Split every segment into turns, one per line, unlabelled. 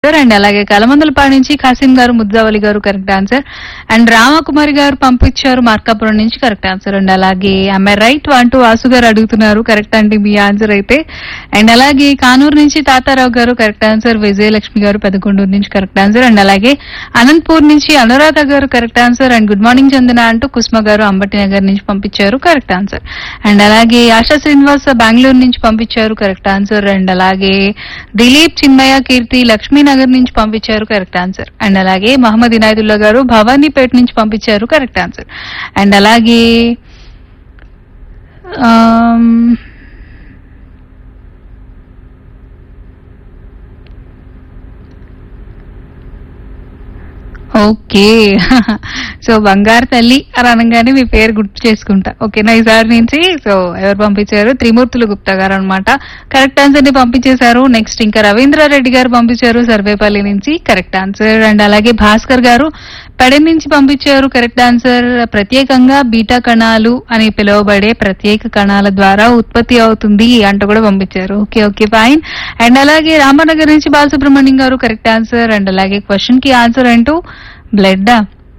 And అలాగే కలమందలపాడు నుంచి ఖాసిం గారు ముద్దావలి గారు కరెక్ట్ ఆన్సర్. అండ్ రామకుమారి గారు పంపించారు మార్కాపురం నుంచి కరెక్ట్ ఆన్సర్. అండ్ అలాగే ఆమె రైట్ అంటూ వాసు గారు అడుగుతున్నారు కరెక్ట్ అండి మీ ఆన్సర్ అయితే. అండ్ అలాగే కానూరు నుంచి తాతారావు గారు కరెక్ట్ ఆన్సర్. విజయలక్ష్మి గారు పెదకొండూరు నుంచి కరెక్ట్ ఆన్సర్. అండ్ అలాగే అనంతపూర్ నుంచి అనురాధ గారు correct answer. And good morning చందన అంటూ కుస్మ గారు అంబటి నగర్ నుంచి పంపించారు కరెక్ట్ ఆన్సర్. అండ్ అలాగే ఆశా శ్రీనివాస్ బెంగళూరు నుంచి పంపించారు కరెక్ట్ ఆన్సర్. అండ్ అలాగే దిలీప్ చిన్మయ కీర్తి లక్ష్మీనగర్ నుంచి పంపించారు కరెక్ట్ ఆన్సర్. అండ్ అలాగే మహమ్మద్ ఇనాయతుల్లా గారు భవానీపేట నుంచి పంపించారు కరెక్ట్ ఆన్సర్. అండ్ అలాగే ఓకే సో బంగారు తల్లి అని అనగానే మీ పేరు గుర్తు చేసుకుంటా. ఓకేనా ఈసారి నుంచి. సో ఎవరు పంపించారు? త్రిమూర్తులు గుప్తా గారు అనమాట కరెక్ట్ ఆన్సర్ ని పంపించేశారు. నెక్స్ట్ ఇంకా రవీంద్రారెడ్డి గారు పంపించారు సర్వేపల్లి నుంచి కరెక్ట్ ఆన్సర్. అండ్ అలాగే భాస్కర్ గారు పెడ నుంచి పంపించారు కరెక్ట్ ఆన్సర్. ప్రత్యేకంగా బీటా కణాలు అని పిలువబడే ప్రత్యేక కణాల ద్వారా ఉత్పత్తి అవుతుంది అంటూ కూడా పంపించారు. Okay okay fine. అండ్ అలాగే రామనగర్ నుంచి బాలసుబ్రహ్మణ్యం గారు కరెక్ట్ ఆన్సర్. అండ్ అలాగే క్వశ్చన్ కి ఆన్సర్ అంటూ బ్లడ్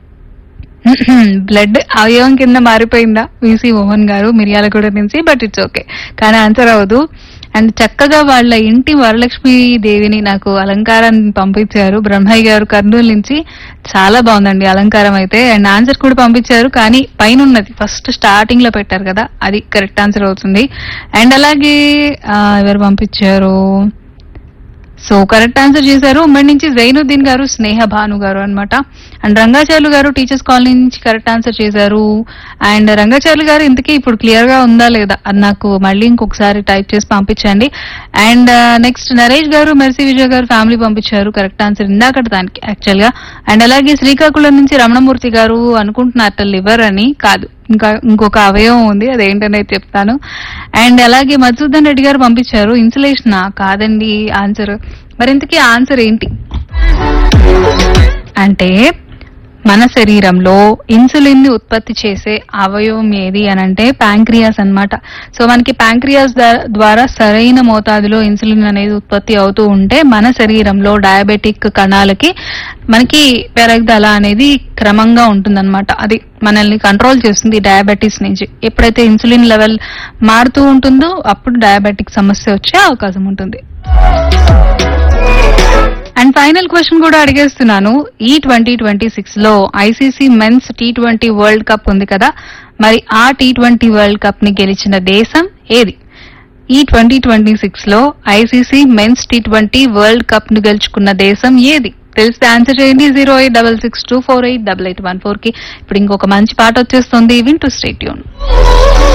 అవయవం కింద మారిపోయిందా విసి మోహన్ గారు మిర్యాలగూడ నుంచి. బట్ ఇట్స్ ఓకే కానీ ఆన్సర్ అవ్వదు. అండ్ చక్కగా వాళ్ళ ఇంటి వరలక్ష్మి దేవిని నాకు అలంకారాన్ని పంపించారు బ్రహ్మయ్య గారు కర్నూలు నుంచి. చాలా బాగుందండి అలంకారం అయితే. అండ్ ఆన్సర్ కూడా పంపించారు కానీ పైన ఉన్నది ఫస్ట్ స్టార్టింగ్ లో పెట్టారు కదా అది కరెక్ట్ ఆన్సర్ అవుతుంది. అండ్ అలాగే ఎవరు పంపించారు? సో కరెక్ట్ ఆన్సర్ చేశారు ఉమ్మడి నుంచి జైనుద్దీన్ గారు స్నేహ భాను గారు అనమాట. అండ్ రంగాచార్యులు గారు టీచర్స్ కాలనీ నుంచి కరెక్ట్ ఆన్సర్ చేశారు. అండ్ రంగాచార్యులు గారు ఇంతకీ ఇప్పుడు క్లియర్ గా ఉందా లేదా అది నాకు మళ్ళీ ఇంకొకసారి టైప్ చేసి పంపించండి. అండ్ నెక్స్ట్ నరేష్ గారు మెర్సీ విజయ్ గారు ఫ్యామిలీ పంపించారు కరెక్ట్ ఆన్సర్ ఇందాక దానికి యాక్చువల్ గా. అండ్ అలాగే శ్రీకాకుళం నుంచి రమణమూర్తి గారు అనుకుంటున్నారు లివర్ అని కాదు ఇంకా ఇంకొక అవయవం ఉంది అదేంటనేది చెప్తాను. అండ్ అలాగే మధుసూదన్ రెడ్డి గారు పంపించారు ఇన్సులేషన్ కాదండి ఆన్సర్. మరింతకీ ఆన్సర్ ఏంటి అంటే మన శరీరంలో ఇన్సులిన్ ని ఉత్పత్తి చేసే అవయవం ఏది అని అంటే ప్యాంక్రియాస్ అన్నమాట. సో మనకి ప్యాంక్రియాస్ ద్వారా సరైన మోతాదులో ఇన్సులిన్ అనేది ఉత్పత్తి అవుతూ ఉంటే మన శరీరంలో డయాబెటిక్ కణాలకి మనకి పెరుగుదల అనేది క్రమంగా ఉంటుందన్నమాట. అది మనల్ని కంట్రోల్ చేస్తుంది డయాబెటీస్ నుంచి. ఎప్పుడైతే ఇన్సులిన్ లెవెల్ మారుతూ ఉంటుందో అప్పుడు డయాబెటిక్ సమస్య వచ్చే అవకాశం ఉంటుంది. అండ్ ఫైనల్ క్వశ్చన్ కూడా అడిగేస్తున్నాను. ఈ 2026 లో ICC men's T20 world cup ఉంది కదా మరి ఆ T20 వరల్డ్ కప్ ని గెలిచిన దేశం ఏది? ఈ 2026 లో ICC men's T20 world cup ను గెలుచుకున్న దేశం ఏది? తెలిస్తే ఆన్సర్ చేయండి 08662488814 కి. ఇప్పుడు ఇంకొక మంచి పాట వచ్చేస్తుంది వింటూ స్టే ట్యూన్.